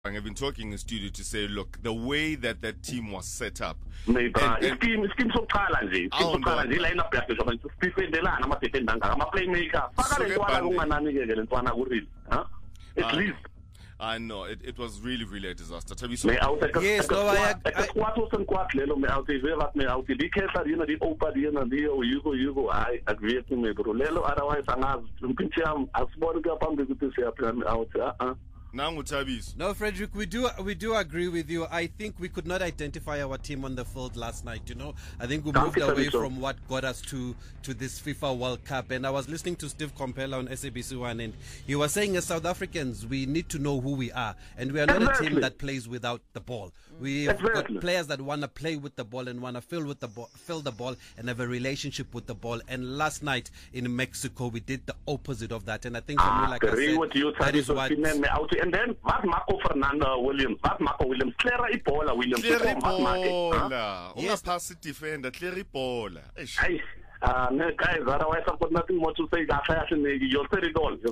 I've been talking in the studio to say, look, the way that team was set up. Scheme sokuqala nje. Sokuqala nje line-up yakhe njengoba sifendelana ama-defender ama-playmaker. Faka le ntwana kunganani-ke le ntwana kurili. At least. I know it was really, really a disaster. Yes, no, I be careful, you know, the open, you know, you go, I agree with me, bro. Otherwise, I'm out. No, Frederick, we do agree with you. I think we could not identify our team on the field last night. You know, I think we moved away from what got us to this FIFA World Cup. And I was listening to Steve Compella on SABC One, and he was saying, as South Africans, we need to know who we are, and we are not a team that plays without the ball. We've got players that want to play with the ball and want to fill the ball, and have a relationship with the ball. And last night in Mexico, we did the opposite of that. And I think for me, like I said, that is what. And then Marco Fernando Williams, Williams, clear Ipola Williams, clear Ipola, pass it defender, clear Ipola. Guys, otherwise I've got nothing more to say. You said it all.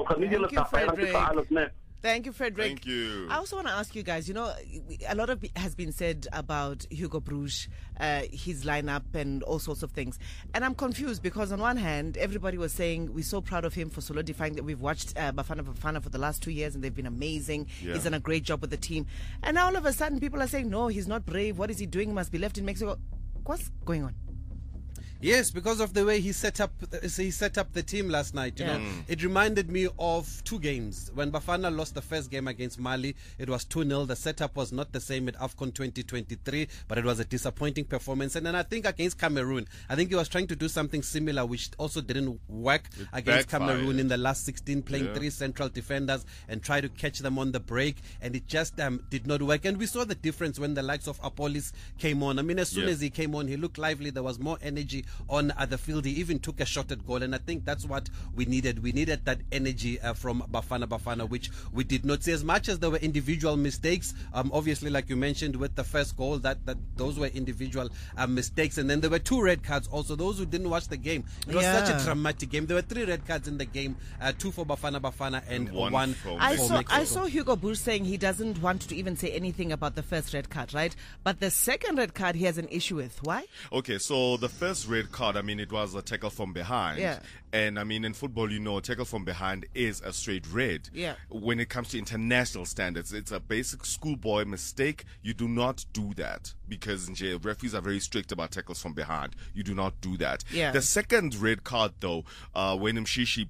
Thank you, Frederick. Thank you. I also want to ask you guys, you know, a lot of has been said about Hugo Broos, his lineup and all sorts of things. And I'm confused because on one hand, everybody was saying we're so proud of him for solidifying that. We've watched Bafana for the last 2 years and they've been amazing. Yeah. He's done a great job with the team. And now all of a sudden people are saying, no, he's not brave. What is he doing? He must be left in Mexico. What's going on? Yes, because of the way he set up the team last night. You know, it reminded me of two games. When Bafana lost the first game against Mali, it was 2-0. The setup was not the same at AFCON 2023, but it was a disappointing performance. And then I think against Cameroon, I think he was trying to do something similar, which also didn't work against Cameroon in the last 16, playing three central defenders and try to catch them on the break, and it just did not work. And we saw the difference when the likes of Apolis came on. I mean, as soon as he came on, he looked lively. There was more energy on the field. He even took a shot at goal, and I think that's what we needed. We needed that energy from Bafana, which we did not see. As much as there were individual mistakes, obviously, like you mentioned with the first goal, that those were individual mistakes, and then there were 2 red cards also. Those who didn't watch the game, it was such a dramatic game. There were 3 red cards in the game, 2 for Bafana and one for Mexico. I saw Hugo Broos saying he doesn't want to even say anything about the first red card, right? But the second red card he has an issue with. Why? Okay, so the first red card, I mean, it was a tackle from behind. Yeah. And I mean, in football, you know, tackle from behind is a straight red. Yeah. When it comes to international standards, it's a basic schoolboy mistake. You do not do that because referees are very strict about tackles from behind. You do not do that. Yeah. The second red card, though, when Mshishi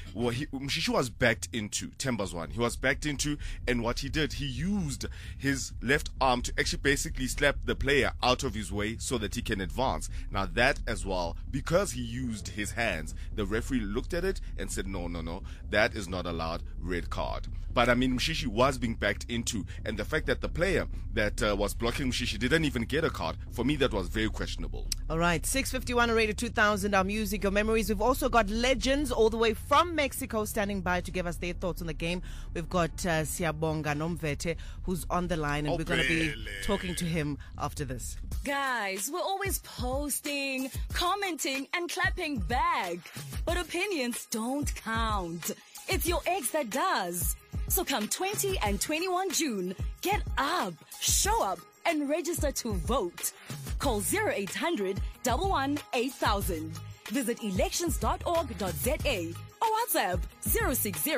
was backed into Temba's one. He was backed into, and what he did, he used his left arm to actually basically slap the player out of his way so that he can advance. Now that as well, because he used his hands, the referee looked at it and said, no, that is not allowed, red card. But I mean, Mshishi was being backed into, and the fact that the player that was blocking Mshishi didn't even get a card, for me that was very questionable. All right, 6:51 Radio 2000, our music, your memories. We've also got legends all the way from Mexico standing by to give us their thoughts on the game. We've got Siyabonga Nomvete, who's on the line, and we're going to be talking to him after this. Guys, we're always posting, commenting, and clapping back. But opinions don't count. It's your ex that does. So come 20 and 21 June, get up, show up, and register to vote. Call 0800 11 8000. Visit elections.org.za or WhatsApp 060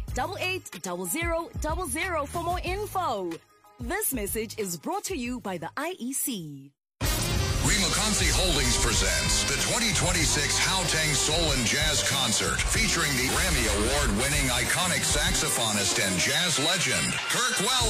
880000 for more info. This message is brought to you by the IEC. Remokansi Holdings presents the 2026 Gauteng Soul and Jazz Concert featuring the Grammy Award-winning iconic saxophonist and jazz legend, Kirk Wells.